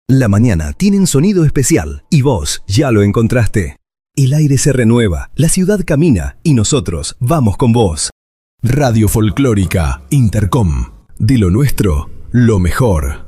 La mañana tiene un sonido especial y vos ya lo encontraste. El aire se renueva, la ciudad camina y nosotros vamos con vos. Radio Folclórica Intercom. De lo nuestro, lo mejor.